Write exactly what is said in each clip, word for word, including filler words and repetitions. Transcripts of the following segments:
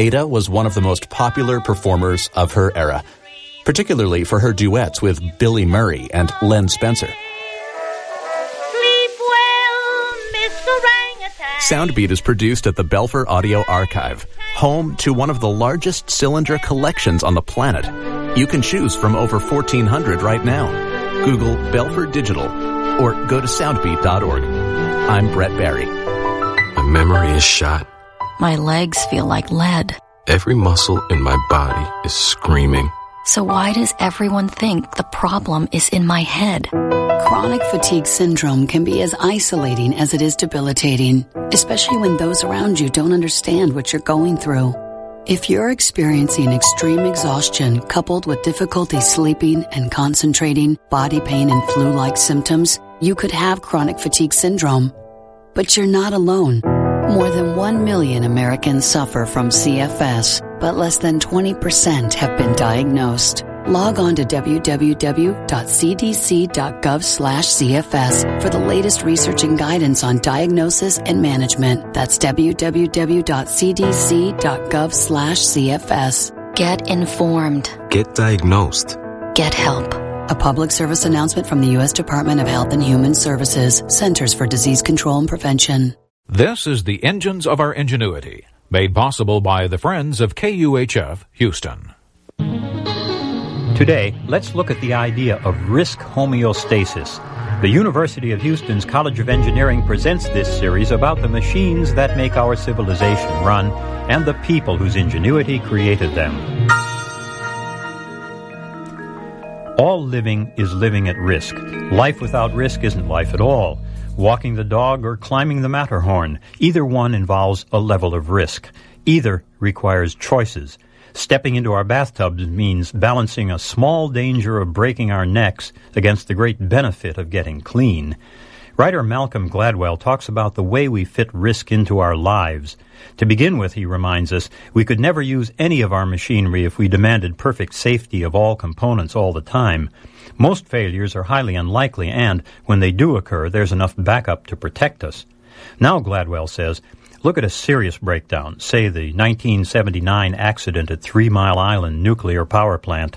Ada was one of the most popular performers of her era, particularly for her duets with Billy Murray and Len Spencer. Sleep well, Miss Orangutan. Soundbeat is produced at the Belfer Audio Archive, home to one of the largest cylinder collections on the planet. You can choose from over fourteen hundred right now. Google Belfer Digital or go to soundbeat dot org. I'm Brett Barry. My memory is shot. My legs feel like lead. Every muscle in my body is screaming. So why does everyone think the problem is in my head? Chronic fatigue syndrome can be as isolating as it is debilitating, especially when those around you don't understand what you're going through. If you're experiencing extreme exhaustion coupled with difficulty sleeping and concentrating, body pain and flu-like symptoms, you could have chronic fatigue syndrome. But you're not alone. More than one million Americans suffer from C F S, but less than twenty percent have been diagnosed. Log on to w w w dot c d c dot gov slash C F S for the latest research and guidance on diagnosis and management. That's w w w dot c d c dot gov slash C F S. Get informed. Get diagnosed. Get help. A public service announcement from the U S Department of Health and Human Services, Centers for Disease Control and Prevention. This is the Engines of Our Ingenuity, made possible by the Friends of K U H F Houston. Today, let's look at the idea of risk homeostasis. The University of Houston's College of Engineering presents this series about the machines that make our civilization run and the people whose ingenuity created them. All living is living at risk. Life without risk isn't life at all. Walking the dog or climbing the Matterhorn, either one involves a level of risk. Either requires choices. Stepping into our bathtubs means balancing a small danger of breaking our necks against the great benefit of getting clean. Writer Malcolm Gladwell talks about the way we fit risk into our lives. To begin with, he reminds us, we could never use any of our machinery if we demanded perfect safety of all components all the time. Most failures are highly unlikely, and when they do occur, there's enough backup to protect us. Now, Gladwell says, look at a serious breakdown, say the nineteen seventy-nine accident at Three Mile Island nuclear power plant.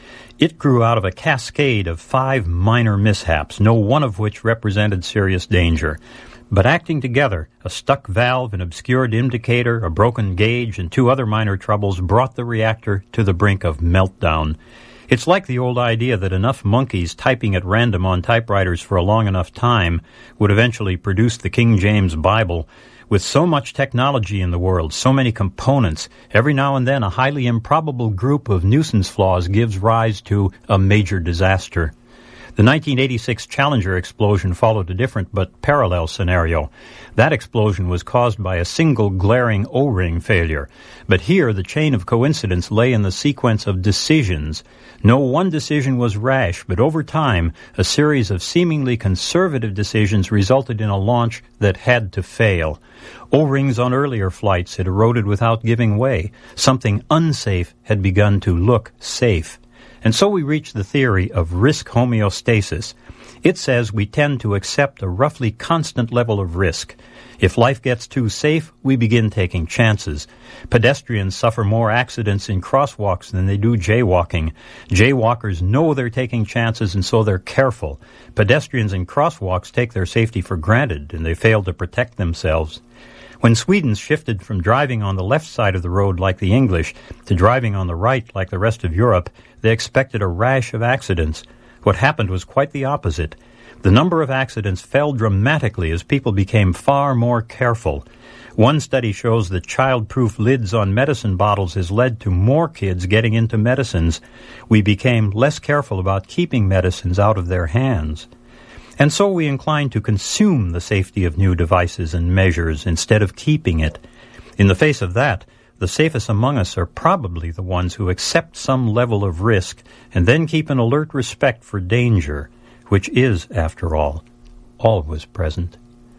It grew out of a cascade of five minor mishaps, no one of which represented serious danger. But acting together, a stuck valve, an obscured indicator, a broken gauge, and two other minor troubles brought the reactor to the brink of meltdown. It's like the old idea that enough monkeys typing at random on typewriters for a long enough time would eventually produce the King James Bible. With so much technology in the world, so many components, every now and then a highly improbable group of nuisance flaws gives rise to a major disaster. The nineteen eighty-six Challenger explosion followed a different but parallel scenario. That explosion was caused by a single glaring O-ring failure. But here the chain of coincidence lay in the sequence of decisions. No one decision was rash, but over time, a series of seemingly conservative decisions resulted in a launch that had to fail. O-rings on earlier flights had eroded without giving way. Something unsafe had begun to look safe. And so we reach the theory of risk homeostasis. It says we tend to accept a roughly constant level of risk. If life gets too safe, we begin taking chances. Pedestrians suffer more accidents in crosswalks than they do jaywalking. Jaywalkers know they're taking chances, and so they're careful. Pedestrians in crosswalks take their safety for granted, and they fail to protect themselves. When Swedes shifted from driving on the left side of the road like the English to driving on the right like the rest of Europe, they expected a rash of accidents. What happened was quite the opposite. The number of accidents fell dramatically as people became far more careful. One study shows that child-proof lids on medicine bottles has led to more kids getting into medicines. We became less careful about keeping medicines out of their hands. And so we incline to consume the safety of new devices and measures instead of keeping it. In the face of that, the safest among us are probably the ones who accept some level of risk and then keep an alert respect for danger, which is, after all, always present.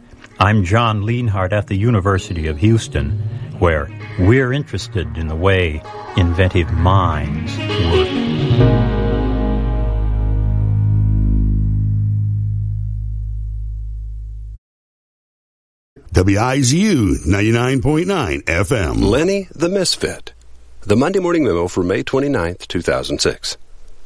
I'm John Lienhardt at the University of Houston, where we're interested in the way inventive minds work. W I Z U ninety-nine point nine F M. Lenny the Misfit. The Monday Morning Memo for May twenty-ninth, two thousand six.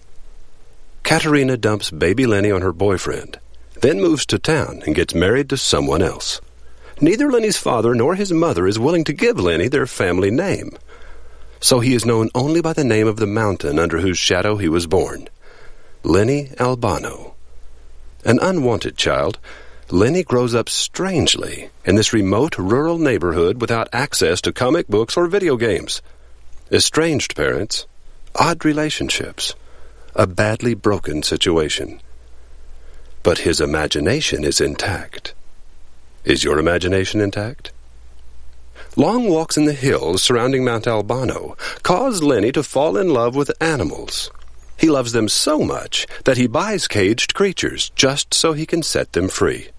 Katerina dumps baby Lenny on her boyfriend, then moves to town and gets married to someone else. Neither Lenny's father nor his mother is willing to give Lenny their family name, so he is known only by the name of the mountain under whose shadow he was born, Lenny Albano. An unwanted child, Lenny grows up strangely in this remote rural neighborhood without access to comic books or video games. Estranged parents, odd relationships, a badly broken situation. But his imagination is intact. Is your imagination intact? Long walks in the hills surrounding Mount Albano cause Lenny to fall in love with animals. He loves them so much that he buys caged creatures just so he can set them free.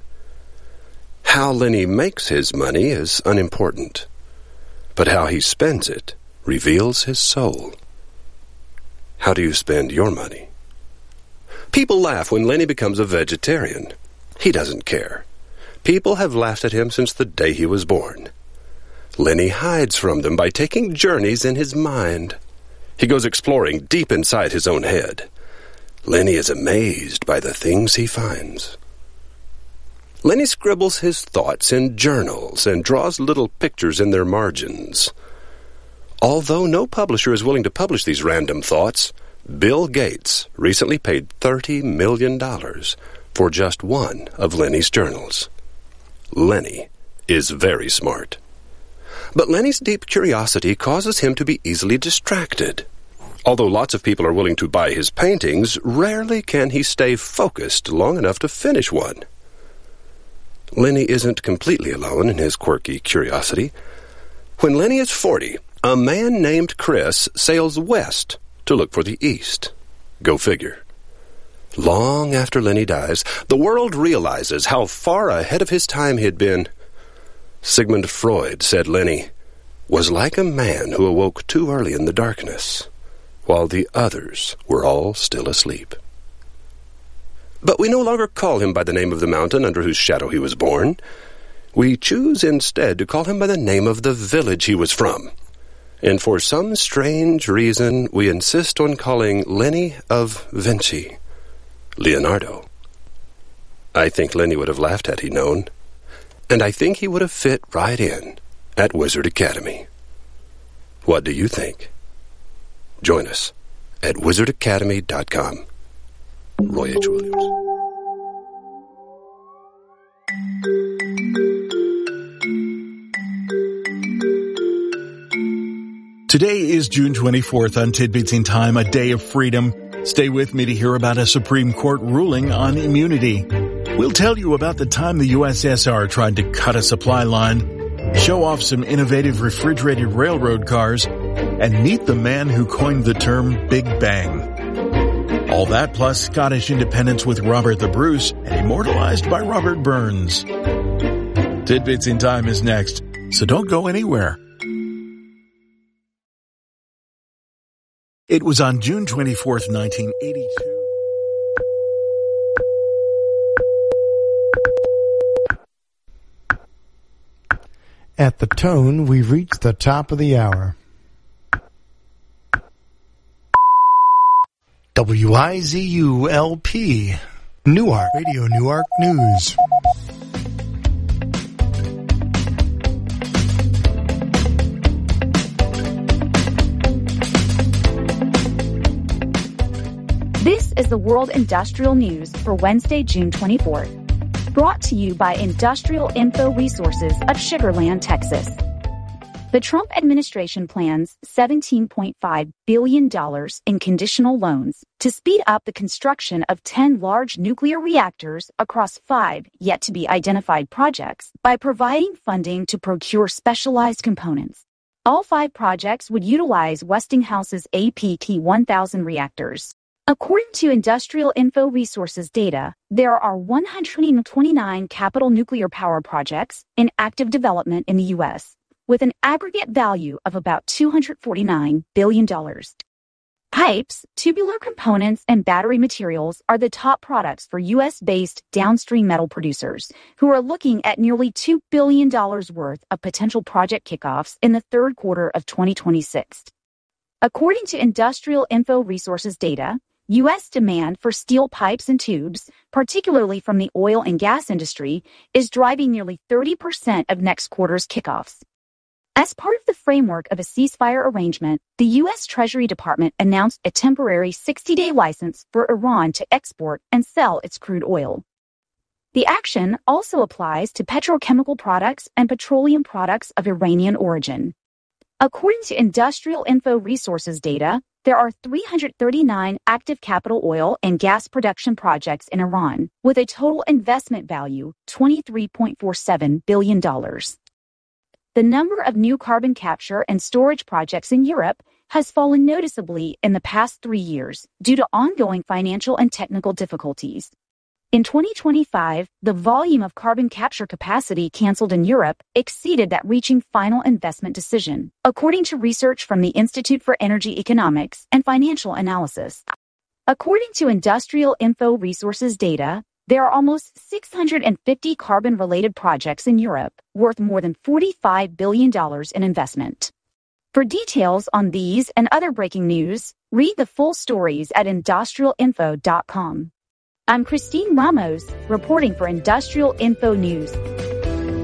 How Lenny makes his money is unimportant, but how he spends it reveals his soul. How do you spend your money? People laugh when Lenny becomes a vegetarian. He doesn't care. People have laughed at him since the day he was born. Lenny hides from them by taking journeys in his mind. He goes exploring deep inside his own head. Lenny is amazed by the things he finds. Lenny scribbles his thoughts in journals and draws little pictures in their margins. Although no publisher is willing to publish these random thoughts, Bill Gates recently paid thirty million dollars for just one of Lenny's journals. Lenny is very smart. But Lenny's deep curiosity causes him to be easily distracted. Although lots of people are willing to buy his paintings, rarely can he stay focused long enough to finish one. Lenny isn't completely alone in his quirky curiosity. When Lenny is forty, a man named Chris sails west to look for the east. Go figure. Long after Lenny dies, the world realizes how far ahead of his time he had been. Sigmund Freud said Lenny was like a man who awoke too early in the darkness, while the others were all still asleep. But we no longer call him by the name of the mountain under whose shadow he was born. We choose instead to call him by the name of the village he was from. And for some strange reason, we insist on calling Lenny of Vinci Leonardo. I think Lenny would have laughed had he known. And I think he would have fit right in at Wizard Academy. What do you think? Join us at wizard academy dot com. Roy H. Williams. Today is June twenty-fourth on Tidbits in Time, a day of freedom. Stay with me to hear about a Supreme Court ruling on immunity. We'll tell you about the time the U S S R tried to cut a supply line, show off some innovative refrigerated railroad cars, and meet the man who coined the term Big Bang. All that plus Scottish independence with Robert the Bruce and immortalized by Robert Burns. Tidbits in Time is next, so don't go anywhere. It was on June twenty-fourth, nineteen eighty-two. At the tone, we've reached the top of the hour. W I Z U L P, Newark, Radio Newark News. This is the World Industrial News for Wednesday, June twenty-fourth. Brought to you by Industrial Info Resources of Sugar Land, Texas. The Trump administration plans seventeen point five billion dollars in conditional loans to speed up the construction of ten large nuclear reactors across five yet-to-be-identified projects by providing funding to procure specialized components. All five projects would utilize Westinghouse's A P T one thousand reactors. According to Industrial Info Resources data, there are one hundred twenty-nine capital nuclear power projects in active development in the U S, with an aggregate value of about two hundred forty-nine billion dollars. Pipes, tubular components, and battery materials are the top products for U S-based downstream metal producers, who are looking at nearly two billion dollars worth of potential project kickoffs in the third quarter of twenty twenty-six. According to Industrial Info Resources data, U S demand for steel pipes and tubes, particularly from the oil and gas industry, is driving nearly thirty percent of next quarter's kickoffs. As part of the framework of a ceasefire arrangement, the U S Treasury Department announced a temporary sixty-day license for Iran to export and sell its crude oil. The action also applies to petrochemical products and petroleum products of Iranian origin. According to Industrial Info Resources data, there are three hundred thirty-nine active capital oil and gas production projects in Iran, with a total investment value twenty-three point four seven billion dollars. The number of new carbon capture and storage projects in Europe has fallen noticeably in the past three years due to ongoing financial and technical difficulties. In twenty twenty-five, the volume of carbon capture capacity canceled in Europe exceeded that reaching final investment decision, according to research from the Institute for Energy Economics and Financial Analysis. According to Industrial Info Resources data, there are almost six hundred fifty carbon-related projects in Europe, worth more than forty-five billion dollars in investment. For details on these and other breaking news, read the full stories at industrial info dot com. I'm Christine Ramos, reporting for Industrial Info News.